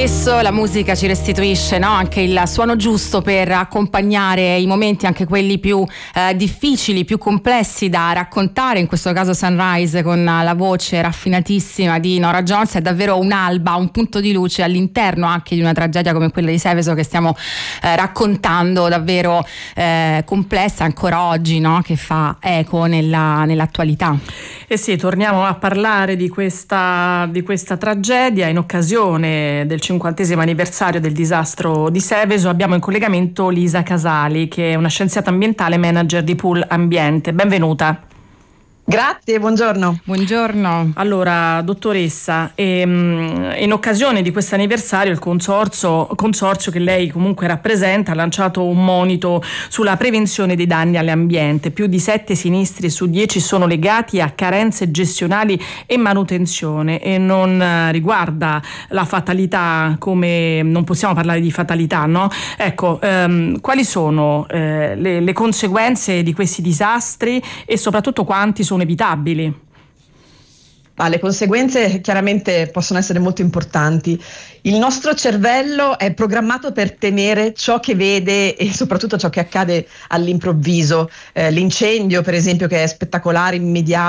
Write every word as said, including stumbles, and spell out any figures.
spesso la musica ci restituisce, no? Anche il suono giusto per accompagnare i momenti, anche quelli più eh, difficili, più complessi da raccontare. In questo caso Sunrise, con la voce raffinatissima di Norah Jones, è davvero un'alba, un punto di luce all'interno anche di una tragedia come quella di Seveso che stiamo eh, raccontando, davvero eh, complessa ancora oggi, no? Che fa eco nella, nell'attualità. Eh sì, torniamo a parlare di questa, di questa tragedia in occasione del cinquantesimo anniversario del disastro di Seveso. Abbiamo in collegamento Lisa Casali, che è una scienziata ambientale, manager di Pool Ambiente. Benvenuta. Grazie, buongiorno. Buongiorno. Allora, dottoressa, ehm, in occasione di questo anniversario il consorzio, consorzio che lei comunque rappresenta ha lanciato un monito sulla prevenzione dei danni all'ambiente. Più di sette sinistri su dieci sono legati a carenze gestionali e manutenzione, e non eh, riguarda la fatalità, come non possiamo parlare di fatalità, no? Ecco, ehm, quali sono eh, le, le conseguenze di questi disastri e soprattutto quanti sono evitabili? Ah, le conseguenze chiaramente possono essere molto importanti. Il nostro cervello è programmato per temere ciò che vede e soprattutto ciò che accade all'improvviso. Eh, l'incendio, per esempio, che è spettacolare, immediato,